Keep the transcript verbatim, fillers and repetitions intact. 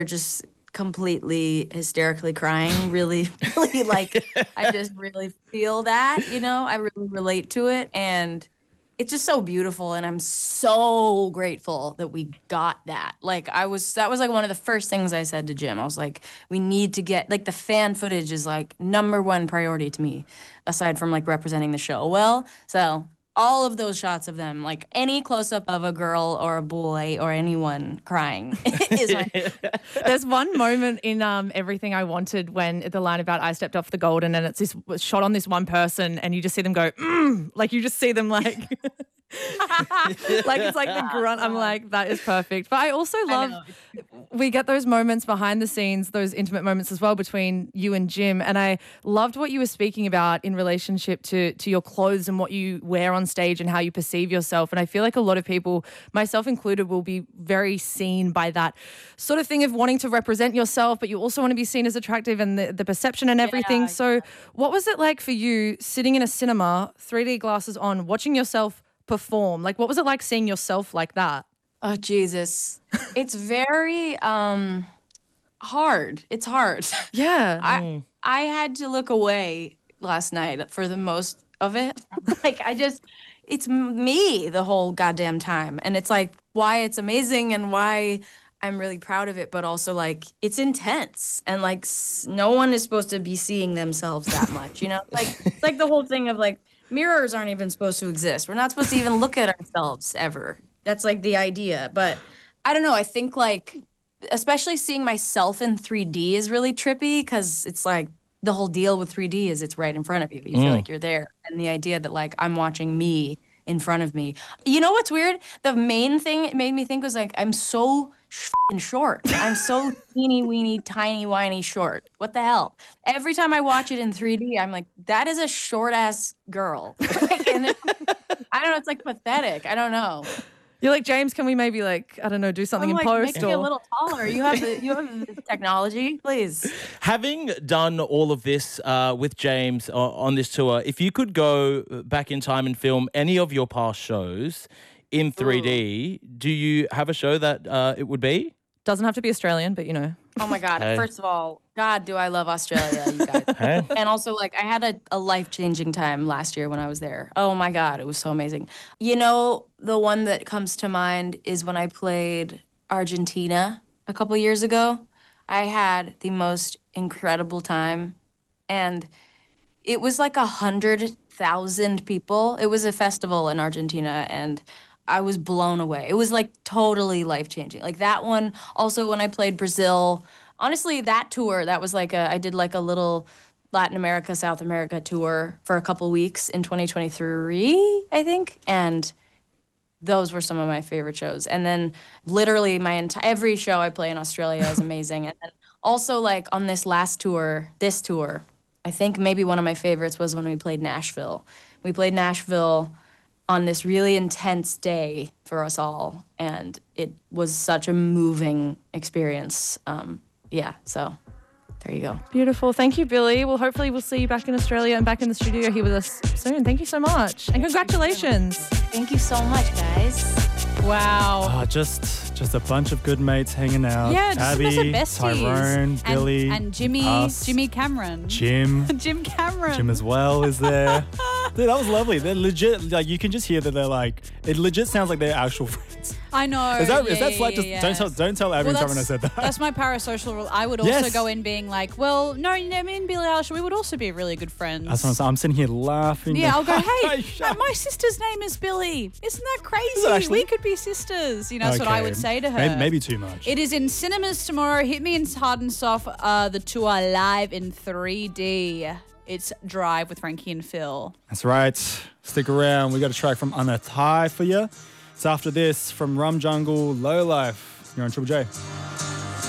just completely hysterically crying, really, really like, I just really feel that, you know, I really relate to it. And it's just so beautiful. And I'm so grateful that we got that. Like I was, that was like one of the first things I said to Jim. I was like, we need to get, like the fan footage is like number one priority to me, aside from like representing the show well. So all of those shots of them, like any close-up of a girl or a boy or anyone crying is my There's one moment in um, Everything I Wanted when the line about I stepped off the golden and it's this shot on this one person and you just see them go, mm, like you just see them like, like it's like the grunt. I'm like, that is perfect. But I also love, I we get those moments behind the scenes, those intimate moments as well between you and Jim. And I loved what you were speaking about in relationship to, to your clothes and what you wear on stage and how you perceive yourself. And I feel like a lot of people, myself included, will be very seen by that sort of thing of wanting to represent yourself, but you also want to be seen as attractive and the, the perception and everything. Yeah, so yeah. What was it like for you sitting in a cinema, three D glasses on, watching yourself perform? Like, what was it like seeing yourself like that? Oh, Jesus. It's very um, hard. It's hard. Yeah. I, mm. I had to look away last night for the most of it. Like, I just, it's me the whole goddamn time. And it's like why it's amazing and why I'm really proud of it, but also like it's intense and like no one is supposed to be seeing themselves that much, you know? Like, it's like the whole thing of like mirrors aren't even supposed to exist. We're not supposed to even look at ourselves ever. That's like the idea. But I don't know. I think like, especially seeing myself in three D is really trippy because it's like the whole deal with three D is it's right in front of you. You mm. feel like you're there. And the idea that like I'm watching me in front of me. You know what's weird? The main thing it made me think was like, I'm so f***ing short. I'm so teeny weeny, tiny whiny short. What the hell? Every time I watch it in three D, I'm like, that is a short ass girl. Like, and it, I don't know. It's like pathetic. I don't know. You're like, James, can we maybe like, I don't know, do something I'm in like, post? Make or... me a little taller. You have the you have the technology, please. Having done all of this uh, with James uh, on this tour, if you could go back in time and film any of your past shows in three D, Ooh. do you have a show that uh, it would be? Doesn't have to be Australian, but you know. Oh my God. Hey. First of all, God, do I love Australia, you guys. Hey. And also, like, I had a, a life-changing time last year when I was there. Oh my God, it was so amazing. You know, the one that comes to mind is when I played Argentina a couple years ago. I had the most incredible time. And it was like a hundred thousand people. It was a festival in Argentina, and I was blown away. It was like totally life-changing. Like that one, also when I played Brazil, honestly, that tour, that was like a, I did like a little Latin America, South America tour for a couple weeks in twenty twenty-three, I think. And those were some of my favorite shows. And then literally my entire, every show I play in Australia is amazing. And then also like on this last tour, this tour, I think maybe one of my favorites was when we played Nashville. We played Nashville on this really intense day for us all, and it was such a moving experience. Um, yeah, so there you go. Beautiful. Thank you, Billie. Well, hopefully we'll see you back in Australia and back in the studio here with us soon. Thank you so much. And congratulations. Thank you so much, guys. Wow. Oh, just just a bunch of good mates hanging out. Yeah, just Abby, a bunch of besties. Tyrone, Billie, and, and Jimmy, us, Jimmy Cameron. Jim. Jim Cameron. Jim as well is there. Dude, that was lovely. They're legit, like you can just hear that they're like, it legit sounds like they're actual friends. I know. Is that, yeah, is that slight? yeah, Just, yeah. Don't tell, don't tell Abby well, and Tyrone I said that. That's my parasocial rule. I would also Yes. go in being like, well, no, you know, me and Billie Eilish, we would also be really good friends. That's what I'm saying. I'm sitting here laughing. Yeah, I'll go, hey, Shut my sister's name is Billie. Isn't that crazy? Is it actually? We could be sisters. You know, that's what I Okay. would say to her. Maybe, maybe too much. It is in cinemas tomorrow. Hit Me in Hard and Soft, uh, the tour live in three D. It's Drive with Frankie and Phil. That's right. Stick around. We got a track from Anatai for you. It's after this from Rum Jungle, Low Life. You're on Triple J.